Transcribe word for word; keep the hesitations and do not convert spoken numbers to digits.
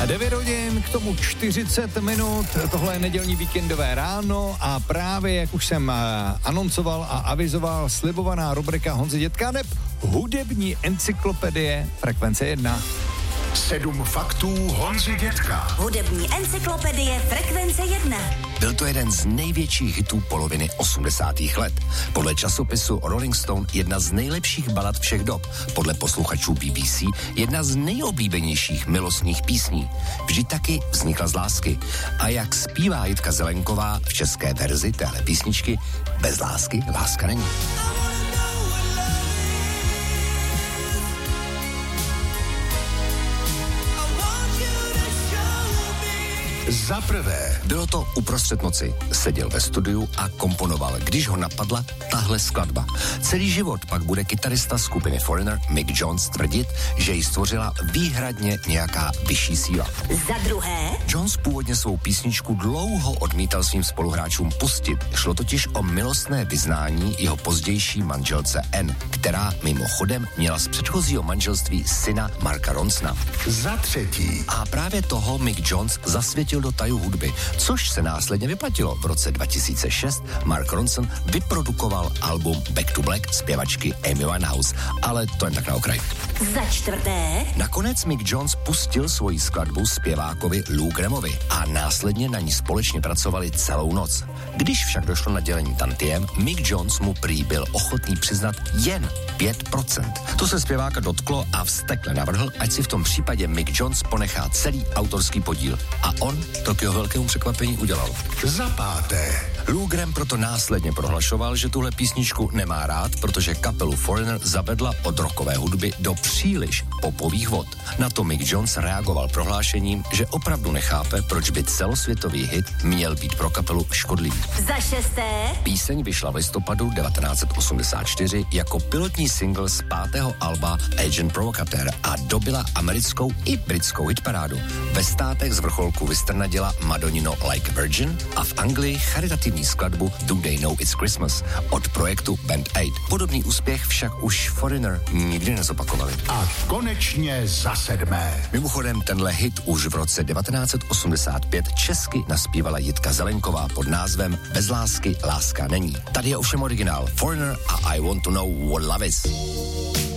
devět hodin, k tomu čtyřicet minut, tohle je nedělní víkendové ráno a právě, jak už jsem anoncoval a avizoval, slibovaná rubrika Honzy Dětka neb hudební encyklopedie Frekvence jedna. Sedm faktů Honzy Dětka. Hudební encyklopedie Frekvence jedna. Byl to jeden z největších hitů poloviny osmdesátých let. Podle časopisu Rolling Stone jedna z nejlepších balad všech dob. Podle posluchačů B B C jedna z nejoblíbenějších milostných písní. Vždy taky vznikla z lásky. A jak zpívá Jitka Zelenková v české verzi téhle písničky, bez lásky láska není. Za prvé. Bylo to uprostřed noci. Seděl ve studiu a komponoval, když ho napadla tahle skladba. Celý život pak bude kytarista skupiny Foreigner Mick Jones tvrdit, že ji stvořila výhradně nějaká vyšší síla. Za druhé. Jones původně svou písničku dlouho odmítal svým spoluhráčům pustit. Šlo totiž o milostné vyznání jeho pozdější manželce Ann, která mimochodem měla z předchozího manželství syna Marka Ronsona. Za třetí. A právě toho Mick Jones zasvětil do tajů hudby, což se následně vyplatilo. V roce dva tisíce šest Mark Ronson vyprodukoval album Back to Black zpěvačky Amy Winehouse, ale to jen tak na okraj. Za čtvrté. Nakonec Mick Jones pustil svoji skladbu zpěvákovi Lou Grahamovi a následně na ní společně pracovali celou noc. Když však došlo na dělení tantiem, Mick Jones mu prý byl ochotný přiznat jen pět procent. To se zpěváka dotklo a vztekle navrhl, ať si v tom případě Mick Jones ponechá celý autorský podíl. A on to k jeho velkému překvapení udělal. Za páté. Lou Graham proto následně prohlašoval, že tuhle písničku nemá rád, protože kapelu Foreigner zavedla od rockové hudby do příliš popových vod. Na to Mick Jones reagoval prohlášením, že opravdu nechápe, proč by celosvětový hit měl být pro kapelu škodlivý. Za šesté. Píseň vyšla v listopadu devatenáct set osmdesát čtyři jako pilotní single z pátého alba Agent Provocateur a dobila americkou i britskou hitparádu. Ve státech z vrcholku vystrnadila Madonnino Like a Virgin a v Anglii charitativní skladbu Do They Know It's Christmas od projektu Band Aid. Podobný úspěch však už Foreigner nikdy nezopakovali. A konečně za sedmé. Mimochodem, tenhle hit už v roce devatenáct set osmdesát pět česky naspívala Jitka Zelenková pod názvem Bez lásky láska není. Tady je ovšem originál Foreigner a I Want to Know What Love Is.